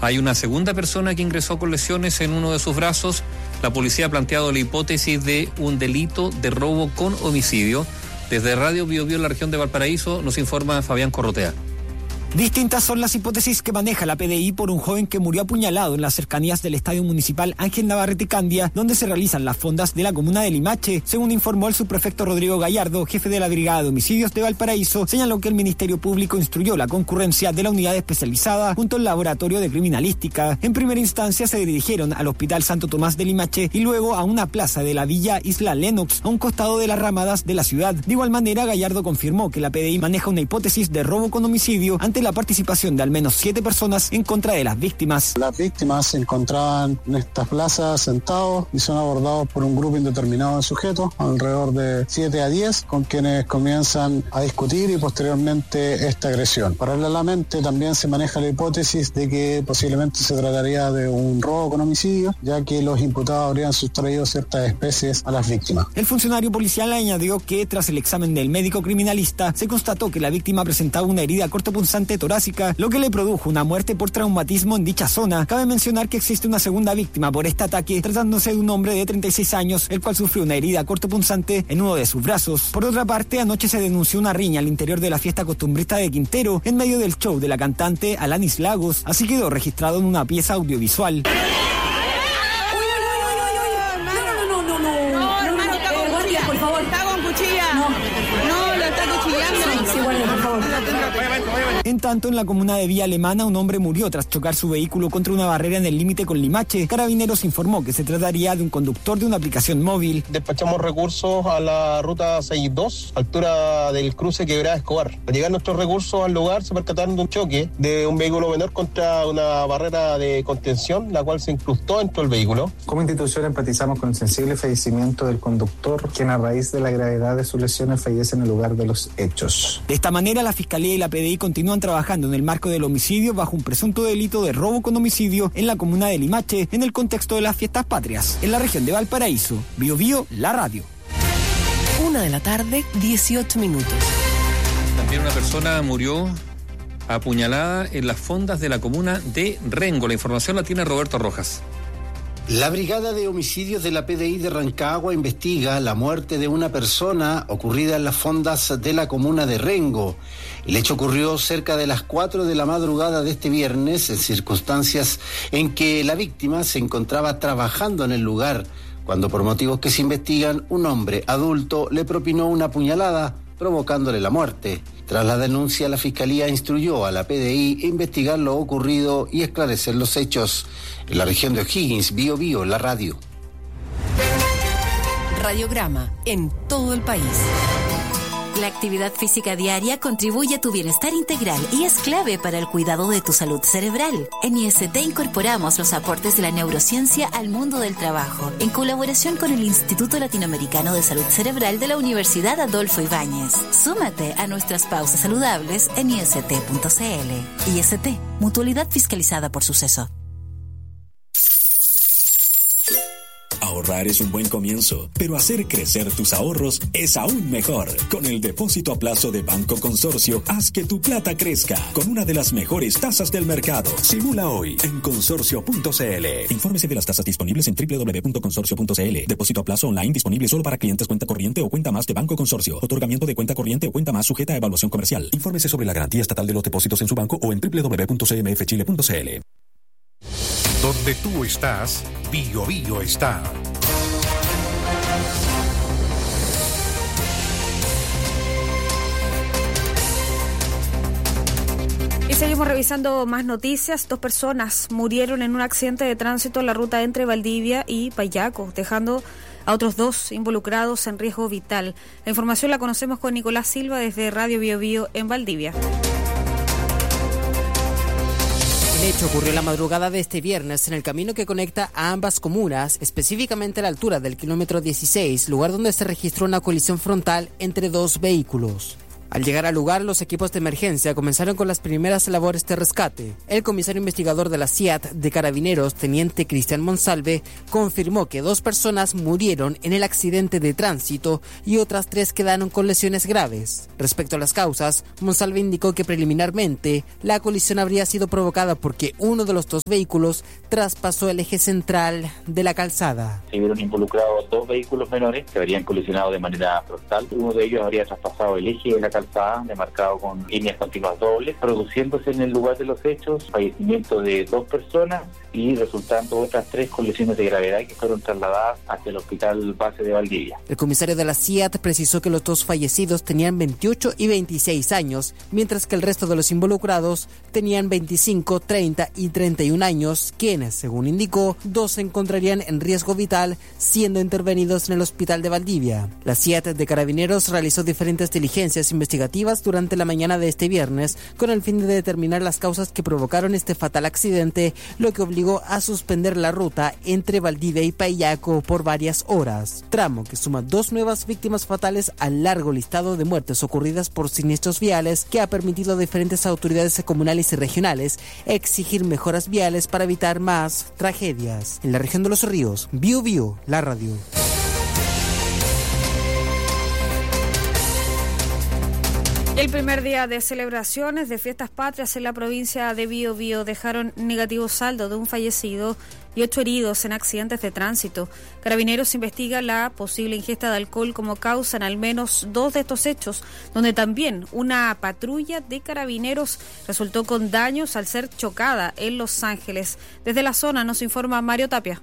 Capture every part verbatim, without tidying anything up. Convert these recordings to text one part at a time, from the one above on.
Hay una segunda persona que ingresó con lesiones en uno de sus brazos. La policía ha planteado la hipótesis de un delito de robo con homicidio. Desde Radio Bio Bio en la región de Valparaíso nos informa Fabián Corrotea. Distintas son las hipótesis que maneja la P D I por un joven que murió apuñalado en las cercanías del Estadio Municipal Ángel Navarrete Candia, donde se realizan las fondas de la comuna de Limache. Según informó el subprefecto Rodrigo Gallardo, jefe de la Brigada de Homicidios de Valparaíso, señaló que el Ministerio Público instruyó la concurrencia de la unidad especializada junto al Laboratorio de Criminalística. En primera instancia se dirigieron al Hospital Santo Tomás de Limache y luego a una plaza de la Villa Isla Lennox, a un costado de las Ramadas de la ciudad. De igual manera, Gallardo confirmó que la P D I maneja una hipótesis de robo con homicidio ante la participación de al menos siete personas en contra de las víctimas. Las víctimas se encontraban en estas plazas sentados y son abordados por un grupo indeterminado de sujetos, alrededor de siete a diez, con quienes comienzan a discutir y posteriormente esta agresión. Paralelamente también se maneja la hipótesis de que posiblemente se trataría de un robo con homicidio, ya que los imputados habrían sustraído ciertas especies a las víctimas. El funcionario policial añadió que tras el examen del médico criminalista se constató que la víctima presentaba una herida cortopunzante torácica, lo que le produjo una muerte por traumatismo en dicha zona. Cabe mencionar que existe una segunda víctima por este ataque, tratándose de un hombre de treinta y seis años, el cual sufrió una herida cortopunzante en uno de sus brazos. Por otra parte, anoche se denunció una riña al interior de la fiesta costumbrista de Quintero, en medio del show de la cantante Alanis Lagos. Así quedó registrado en una pieza audiovisual. En tanto, en la comuna de Villa Alemana, un hombre murió tras chocar su vehículo contra una barrera en el límite con Limache. Carabineros informó que se trataría de un conductor de una aplicación móvil. Despachamos recursos a la ruta sesenta y dos, altura del cruce Quebrada Escobar. Al llegar nuestros recursos al lugar, se percataron de un choque de un vehículo menor contra una barrera de contención, la cual se incrustó dentro del vehículo. Como institución empatizamos con el sensible fallecimiento del conductor, quien a raíz de la gravedad de sus lesiones fallece en el lugar de los hechos. De esta manera, la Fiscalía y la P D I continúan trabajando en el marco del homicidio bajo un presunto delito de robo con homicidio en la comuna de Limache, en el contexto de las fiestas patrias. En la región de Valparaíso, Bio Bio, la radio. Una de la tarde, dieciocho minutos. También una persona murió apuñalada en las fondas de la comuna de Rengo. La información la tiene Roberto Rojas. La Brigada de Homicidios de la P D I de Rancagua investiga la muerte de una persona ocurrida en las fondas de la comuna de Rengo. El hecho ocurrió cerca de las cuatro de la madrugada de este viernes, en circunstancias en que la víctima se encontraba trabajando en el lugar, cuando por motivos que se investigan, un hombre adulto le propinó una puñalada, provocándole la muerte. Tras la denuncia, la Fiscalía instruyó a la P D I a investigar lo ocurrido y esclarecer los hechos. En la región de O'Higgins, Bio Bio, la radio. Radiograma en todo el país. La actividad física diaria contribuye a tu bienestar integral y es clave para el cuidado de tu salud cerebral. En I S T incorporamos los aportes de la neurociencia al mundo del trabajo, en colaboración con el Instituto Latinoamericano de Salud Cerebral de la Universidad Adolfo Ibáñez. Súmate a nuestras pausas saludables en I S T punto C L. I S T, mutualidad fiscalizada por Suceso. Ahorrar es un buen comienzo, pero hacer crecer tus ahorros es aún mejor. Con el depósito a plazo de Banco Consorcio, haz que tu plata crezca con una de las mejores tasas del mercado. Simula hoy en consorcio punto C L. Infórmese de las tasas disponibles en doble u doble u doble u punto consorcio punto C L. Depósito a plazo online disponible solo para clientes cuenta corriente o cuenta más de Banco Consorcio. Otorgamiento de cuenta corriente o cuenta más sujeta a evaluación comercial. Infórmese sobre la garantía estatal de los depósitos en su banco o en doble u doble u doble u punto c m f chile punto c l. Donde tú estás, Bio Bio está. Y seguimos revisando más noticias. Dos personas murieron en un accidente de tránsito en la ruta entre Valdivia y Payaco, dejando a otros dos involucrados en riesgo vital. La información la conocemos con Nicolás Silva desde Radio Bio Bio en Valdivia. El hecho ocurrió la madrugada de este viernes en el camino que conecta a ambas comunas, específicamente a la altura del kilómetro dieciséis, lugar donde se registró una colisión frontal entre dos vehículos. Al llegar al lugar, los equipos de emergencia comenzaron con las primeras labores de rescate. El comisario investigador de la C I A T de Carabineros, teniente Cristian Monsalve, confirmó que dos personas murieron en el accidente de tránsito y otras tres quedaron con lesiones graves. Respecto a las causas, Monsalve indicó que preliminarmente la colisión habría sido provocada porque uno de los dos vehículos traspasó el eje central de la calzada. Se vieron involucrados dos vehículos menores que habrían colisionado de manera frontal. Uno de ellos habría traspasado el eje de la calzada, demarcado con líneas continuas dobles, produciéndose en el lugar de los hechos fallecimiento de dos personas y resultando otras tres con lesiones de gravedad que fueron trasladadas hacia el hospital base de Valdivia. El comisario de la C I A T precisó que los dos fallecidos tenían veintiocho y veintiséis años, mientras que el resto de los involucrados tenían veinticinco, treinta y treinta y un años, quienes, según indicó, dos se encontrarían en riesgo vital siendo intervenidos en el hospital de Valdivia. La C I A T de Carabineros realizó diferentes diligencias investigativas durante la mañana de este viernes con el fin de determinar las causas que provocaron este fatal accidente, lo que obligó a suspender la ruta entre Valdivia y Payaco por varias horas, tramo que suma dos nuevas víctimas fatales al largo listado de muertes ocurridas por siniestros viales que ha permitido a diferentes autoridades comunales y regionales exigir mejoras viales para evitar más tragedias. En la región de Los Ríos, Biu Biu, la radio. El primer día de celebraciones de fiestas patrias en la provincia de Biobío dejaron negativo saldo de un fallecido y ocho heridos en accidentes de tránsito. Carabineros investiga la posible ingesta de alcohol como causa en al menos dos de estos hechos, donde también una patrulla de carabineros resultó con daños al ser chocada en Los Ángeles. Desde la zona nos informa Mario Tapia.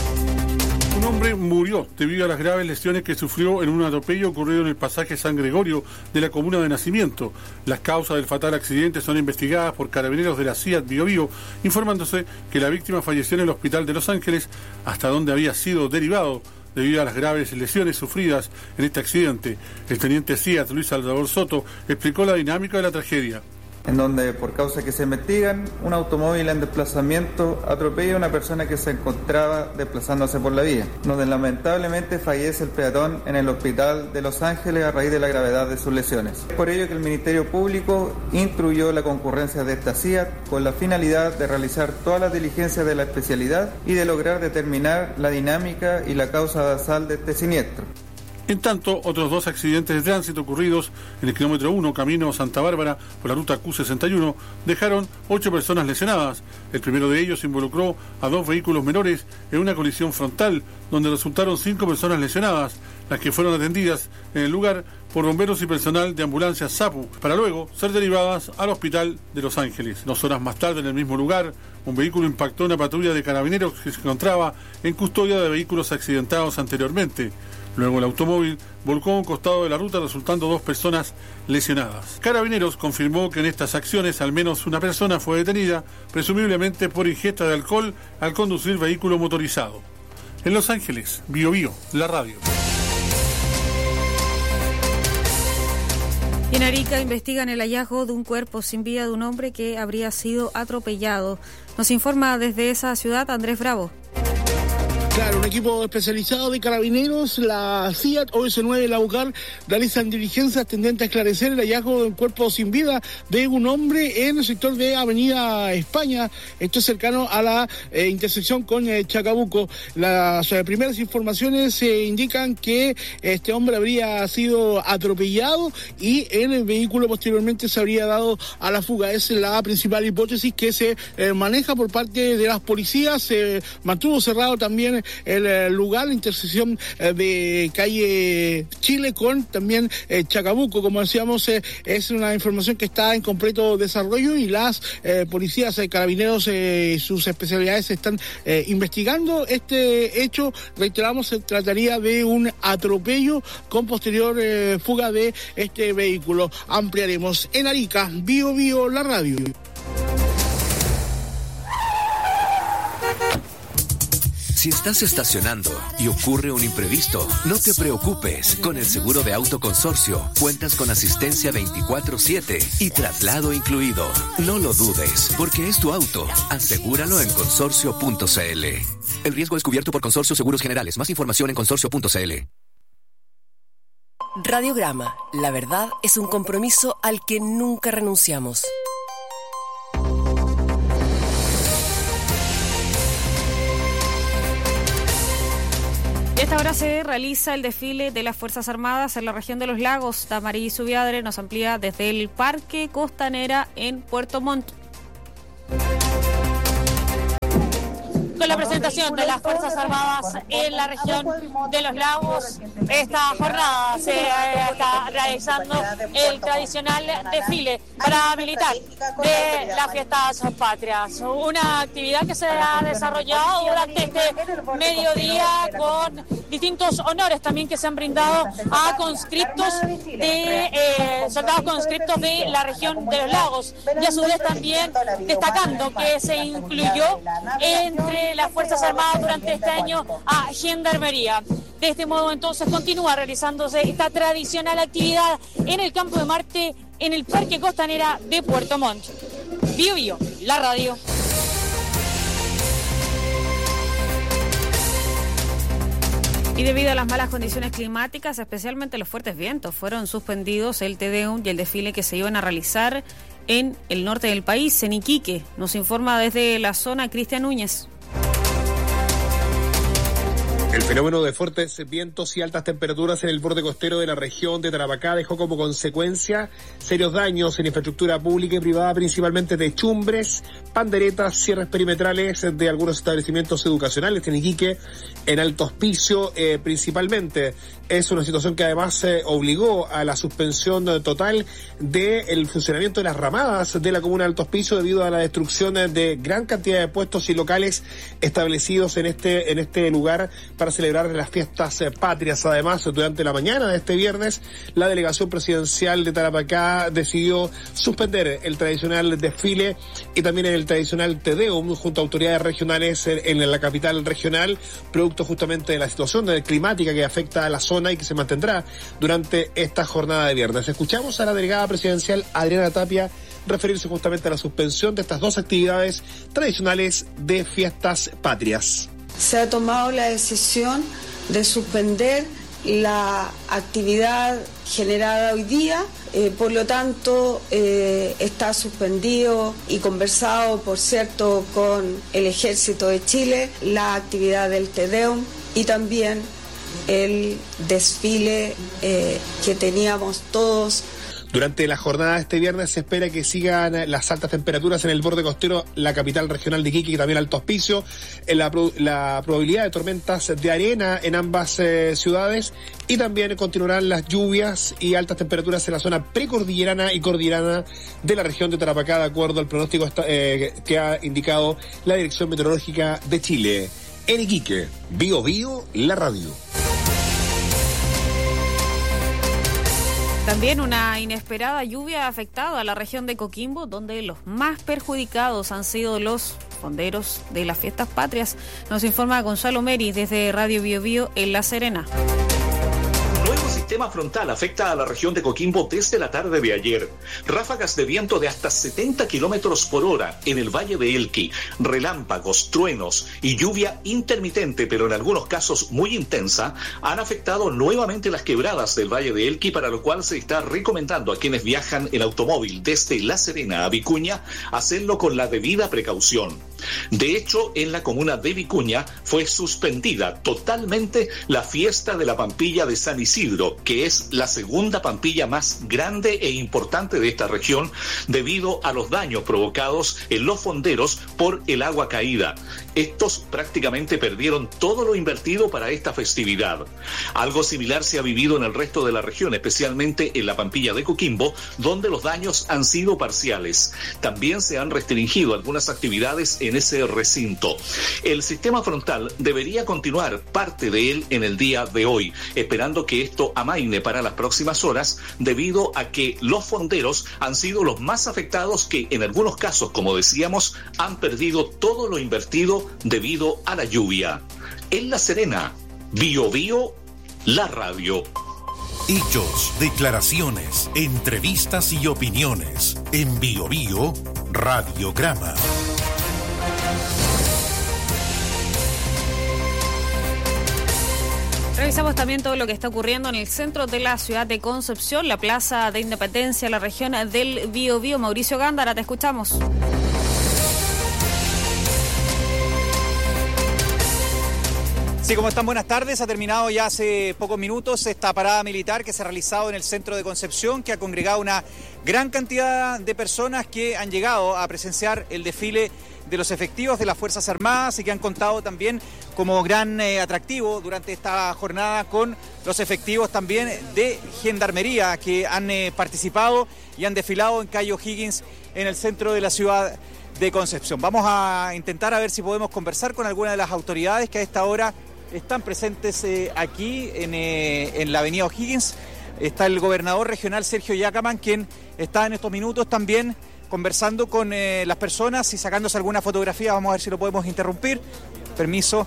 Un hombre murió debido a las graves lesiones que sufrió en un atropello ocurrido en el pasaje San Gregorio de la comuna de Nacimiento. Las causas del fatal accidente son investigadas por carabineros de la C I A T Biobío, informándose que la víctima falleció en el hospital de Los Ángeles, hasta donde había sido derivado debido a las graves lesiones sufridas en este accidente. El teniente C I A T Luis Salvador Soto explicó la dinámica de la tragedia. En donde, por causas que se investigan, un automóvil en desplazamiento atropella a una persona que se encontraba desplazándose por la vía, donde lamentablemente fallece el peatón en el hospital de Los Ángeles a raíz de la gravedad de sus lesiones. Es por ello que el Ministerio Público instruyó la concurrencia de esta C I A T con la finalidad de realizar todas las diligencias de la especialidad y de lograr determinar la dinámica y la causa basal de este siniestro. En tanto, otros dos accidentes de tránsito ocurridos en el kilómetro uno, camino Santa Bárbara, por la ruta Q sesenta y uno, dejaron ocho personas lesionadas. El primero de ellos involucró a dos vehículos menores en una colisión frontal, donde resultaron cinco personas lesionadas, las que fueron atendidas en el lugar por bomberos y personal de ambulancia SAPU, para luego ser derivadas al hospital de Los Ángeles. Dos horas más tarde, en el mismo lugar, un vehículo impactó una patrulla de carabineros que se encontraba en custodia de vehículos accidentados anteriormente. Luego el automóvil volcó a un costado de la ruta, resultando dos personas lesionadas. Carabineros confirmó que en estas acciones al menos una persona fue detenida, presumiblemente por ingesta de alcohol al conducir vehículo motorizado. En Los Ángeles, Biobío, la radio. Y en Arica investigan el hallazgo de un cuerpo sin vida de un hombre que habría sido atropellado. Nos informa desde esa ciudad Andrés Bravo. Claro, un equipo especializado de carabineros, la C I A T, O S nueve y la UCAR realizan diligencias tendentes a esclarecer el hallazgo de un cuerpo sin vida de un hombre en el sector de Avenida España. Esto es cercano a la eh, intersección con eh, Chacabuco. Las eh, primeras informaciones eh, indican que este hombre habría sido atropellado y en el vehículo posteriormente se habría dado a la fuga. Es la principal hipótesis que se eh, maneja por parte de las policías. Se mantuvo cerrado también el lugar, la intersección de calle Chile con también eh, Chacabuco. Como decíamos, eh, es una información que está en completo desarrollo y las eh, policías, eh, carabineros, eh, sus especialidades están eh, investigando este hecho. Reiteramos, se trataría de un atropello con posterior eh, fuga de este vehículo. Ampliaremos en Arica, Bio Bio, la radio. Si estás estacionando y ocurre un imprevisto, no te preocupes. Con el seguro de auto consorcio, cuentas con asistencia veinticuatro siete y traslado incluido. No lo dudes, porque es tu auto. Asegúralo en consorcio punto c l. El riesgo es cubierto por Consorcio Seguros Generales. Más información en consorcio punto c l. Radiograma. La verdad es un compromiso al que nunca renunciamos. Y a esta hora se realiza el desfile de las Fuerzas Armadas en la región de los lagos. Damarí Zubiadre nos amplía desde el Parque Costanera en Puerto Montt. Con la presentación de las Fuerzas Armadas en la región de los lagos, esta jornada se está realizando el tradicional desfile paramilitar de las fiestas patrias. Una actividad que se ha desarrollado durante este mediodía con distintos honores también que se han brindado a conscriptos de eh, soldados conscriptos de la región de los lagos, y a su vez también destacando que se incluyó entre las Fuerzas Armadas durante este año a Gendarmería. De este modo entonces continúa realizándose esta tradicional actividad en el Campo de Marte, en el Parque Costanera de Puerto Montt. Bio Bio, la radio. Y debido a las malas condiciones climáticas, especialmente los fuertes vientos, fueron suspendidos el Te Deum y el desfile que se iban a realizar en el norte del país, en Iquique. Nos informa desde la zona Cristian Núñez. El fenómeno de fuertes vientos y altas temperaturas en el borde costero de la región de Tarapacá dejó como consecuencia serios daños en infraestructura pública y privada, principalmente techumbres, panderetas, cierres perimetrales de algunos establecimientos educacionales en Iquique, en Alto Hospicio eh, principalmente. Es una situación que además eh, obligó a la suspensión total del funcionamiento de las ramadas de la comuna de Alto Hospicio debido a la destrucción de gran cantidad de puestos y locales establecidos en este, en este lugar para celebrar las fiestas eh, patrias. Además, durante la mañana de este viernes, la delegación presidencial de Tarapacá decidió suspender el tradicional desfile y también el tradicional Te Deum junto a autoridades regionales en, en la capital regional, producto justamente de la situación climática que afecta a la zona y que se mantendrá durante esta jornada de viernes. Escuchamos a la delegada presidencial Adriana Tapia referirse justamente a la suspensión de estas dos actividades tradicionales de fiestas patrias. Se ha tomado la decisión de suspender la actividad generada hoy día, eh, por lo tanto eh, está suspendido y conversado, por cierto, con el Ejército de Chile, la actividad del Te Deum y también el desfile eh, que teníamos todos. Durante la jornada de este viernes se espera que sigan las altas temperaturas en el borde costero, la capital regional de Iquique y también Alto Hospicio, la, la probabilidad de tormentas de arena en ambas eh, ciudades, y también continuarán las lluvias y altas temperaturas en la zona precordillerana y cordillerana de la región de Tarapacá, de acuerdo al pronóstico eh, que ha indicado la Dirección Meteorológica de Chile. En Iquique, Bio Bio, la radio. También una inesperada lluvia ha afectado a la región de Coquimbo, donde los más perjudicados han sido los fonderos de las fiestas patrias. Nos informa Gonzalo Meri desde Radio Bio Bio en La Serena. El sistema frontal afecta a la región de Coquimbo desde la tarde de ayer. Ráfagas de viento de hasta setenta kilómetros por hora en el Valle de Elqui, relámpagos, truenos y lluvia intermitente, pero en algunos casos muy intensa, han afectado nuevamente las quebradas del Valle de Elqui, para lo cual se está recomendando a quienes viajan en automóvil desde La Serena a Vicuña hacerlo con la debida precaución. De hecho, en la comuna de Vicuña fue suspendida totalmente la fiesta de la Pampilla de San Isidro, que es la segunda pampilla más grande e importante de esta región, debido a los daños provocados en los fonderos por el agua caída. Estos prácticamente perdieron todo lo invertido para esta festividad. Algo similar se ha vivido en el resto de la región, especialmente en la Pampilla de Coquimbo, donde los daños han sido parciales. También se han restringido algunas actividades en ese recinto. El sistema frontal debería continuar parte de él en el día de hoy, esperando que esto amaine para las próximas horas, debido a que los fonderos han sido los más afectados, que en algunos casos, como decíamos, han perdido todo lo invertido debido a la lluvia. En La Serena, Bio Bio, la radio. Hechos, declaraciones, entrevistas y opiniones. En Bio Bio, Radiograma. Revisamos también todo lo que está ocurriendo en el centro de la ciudad de Concepción, la Plaza de Independencia, la región del Biobío. Mauricio Gándara, te escuchamos. Sí, ¿cómo están? Buenas tardes. Ha terminado ya hace pocos minutos esta parada militar que se ha realizado en el centro de Concepción, que ha congregado una gran cantidad de personas que han llegado a presenciar el desfile de los efectivos de las Fuerzas Armadas y que han contado también como gran eh, atractivo durante esta jornada con los efectivos también de Gendarmería que han eh, participado y han desfilado en calle O'Higgins en el centro de la ciudad de Concepción. Vamos a intentar a ver si podemos conversar con alguna de las autoridades que a esta hora están presentes eh, aquí en, eh, en la avenida O'Higgins. Está el gobernador regional Sergio Yacaman, quien está en estos minutos también conversando con eh, las personas y sacándose alguna fotografía. Vamos a ver si lo podemos interrumpir. Permiso.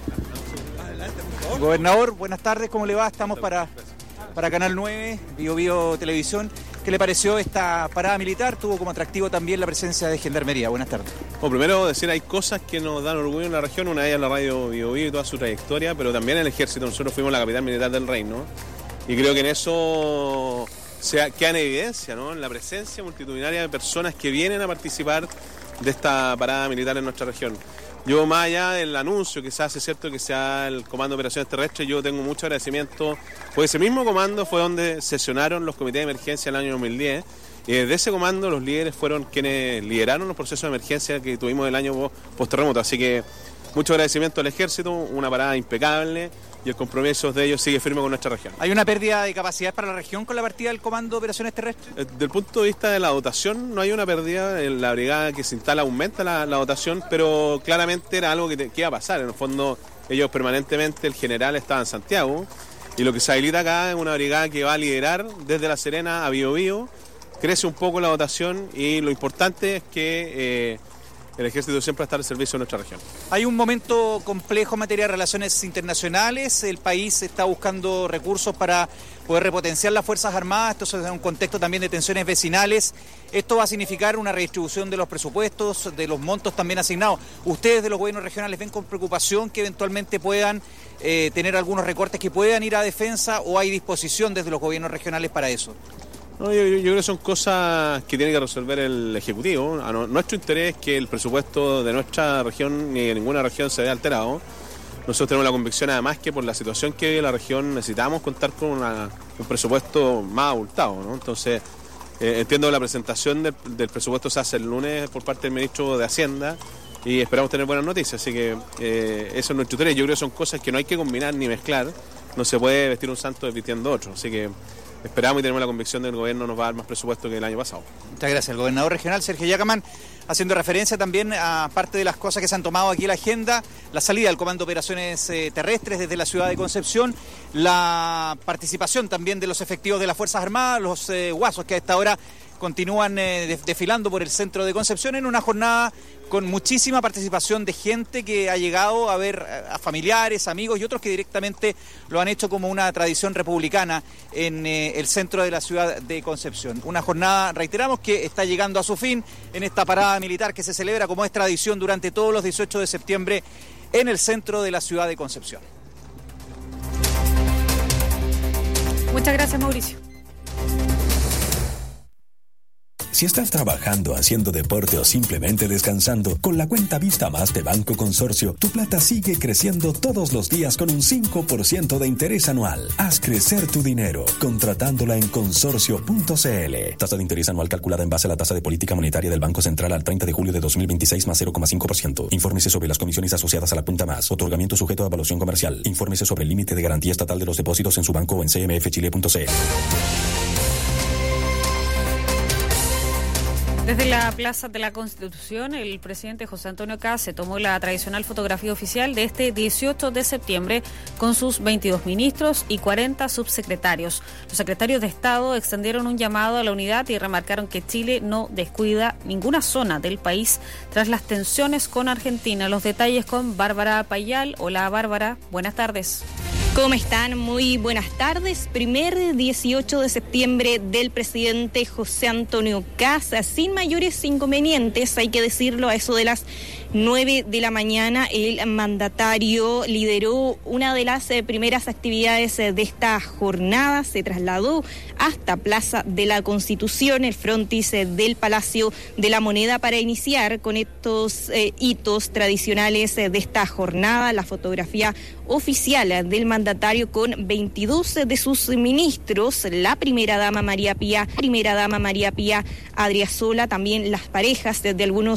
Gobernador, buenas tardes, ¿cómo le va? Estamos para, para Canal nueve, Biobío Televisión. ¿Qué le pareció esta parada militar? Tuvo como atractivo también la presencia de Gendarmería. Buenas tardes. Bueno, primero decir, hay cosas que nos dan orgullo en la región. Una de ellas es la radio Biobío y toda su trayectoria, pero también el ejército. Nosotros fuimos la capital militar del reino y creo que en eso se queda en evidencia, ¿no? La presencia multitudinaria de personas que vienen a participar de esta parada militar en nuestra región. Yo, más allá del anuncio que se hace, cierto, que sea el Comando de Operaciones Terrestres, yo tengo mucho agradecimiento, pues ese mismo comando fue donde sesionaron los comités de emergencia en el año dos mil diez, y desde ese comando los líderes fueron quienes lideraron los procesos de emergencia que tuvimos el año post-terremoto, así que mucho agradecimiento al ejército, una parada impecable, y el compromiso de ellos sigue firme con nuestra región. ¿Hay una pérdida de capacidad para la región con la partida del Comando de Operaciones Terrestres? Desde el punto de vista de la dotación no hay una pérdida, en la brigada que se instala aumenta la, la dotación, pero claramente era algo que, te, que iba a pasar. En el fondo ellos permanentemente, el general estaba en Santiago, y lo que se habilita acá es una brigada que va a liderar desde La Serena a Biobío, crece un poco la dotación y lo importante es que eh, el ejército siempre está al servicio de nuestra región. Hay un momento complejo en materia de relaciones internacionales, el país está buscando recursos para poder repotenciar las Fuerzas Armadas, esto es en un contexto también de tensiones vecinales, esto va a significar una redistribución de los presupuestos, de los montos también asignados. ¿Ustedes de los gobiernos regionales ven con preocupación que eventualmente puedan eh, tener algunos recortes que puedan ir a defensa o hay disposición desde los gobiernos regionales para eso? No, yo, yo creo que son cosas que tiene que resolver el Ejecutivo. A no, nuestro interés es que el presupuesto de nuestra región ni de ninguna región se vea alterado. Nosotros tenemos la convicción, además, que por la situación que vive la región necesitamos contar con una, un presupuesto más abultado, ¿no? Entonces, eh, entiendo que la presentación del, del presupuesto se hace el lunes por parte del ministro de Hacienda y esperamos tener buenas noticias. Así que eh, eso es nuestro interés. Yo creo que son cosas que no hay que combinar ni mezclar. No se puede vestir un santo desvistiendo otro. Así que esperamos y tenemos la convicción de que el gobierno nos va a dar más presupuesto que el año pasado. Muchas gracias. El gobernador regional Sergio Yacaman, haciendo referencia también a parte de las cosas que se han tomado aquí en la agenda, la salida del Comando de Operaciones eh, Terrestres desde la ciudad de Concepción, la participación también de los efectivos de las Fuerzas Armadas, los eh, guasos que a esta hora continúan eh, desfilando por el centro de Concepción en una jornada con muchísima participación de gente que ha llegado a ver a familiares, amigos y otros que directamente lo han hecho como una tradición republicana en eh, el centro de la ciudad de Concepción. Una jornada, reiteramos, que está llegando a su fin en esta parada militar que se celebra como es tradición durante todos los dieciocho de septiembre en el centro de la ciudad de Concepción. Muchas gracias, Mauricio. Si estás trabajando, haciendo deporte o simplemente descansando, con la cuenta Vista Más de Banco Consorcio, tu plata sigue creciendo todos los días con un cinco por ciento de interés anual. Haz crecer tu dinero contratándola en consorcio punto c l. Tasa de interés anual calculada en base a la tasa de política monetaria del Banco Central al treinta de julio de dos mil veintiséis más cero coma cinco por ciento. Infórmese sobre las comisiones asociadas a la cuenta Más. Otorgamiento sujeto a evaluación comercial. Infórmese sobre el límite de garantía estatal de los depósitos en su banco o en c m f chile punto c l. Desde la Plaza de la Constitución, el presidente José Antonio Kast se tomó la tradicional fotografía oficial de este dieciocho de septiembre con sus veintidós ministros y cuarenta subsecretarios. Los secretarios de Estado extendieron un llamado a la unidad y remarcaron que Chile no descuida ninguna zona del país tras las tensiones con Argentina. Los detalles con Bárbara Payal. Hola, Bárbara. Buenas tardes. ¿Cómo están? Muy buenas tardes. Primer dieciocho de septiembre del presidente José Antonio Kast, sin mayores inconvenientes, hay que decirlo, a eso de las nueve de la mañana, el mandatario lideró una de las eh, primeras actividades eh, de esta jornada. Se trasladó hasta Plaza de la Constitución, el frontis eh, del Palacio de la Moneda, para iniciar con estos eh, hitos tradicionales eh, de esta jornada. La fotografía oficial eh, del mandatario con veintidós de sus ministros, la primera dama María Pía, primera dama María Pía Adriasola, también las parejas de, de algunos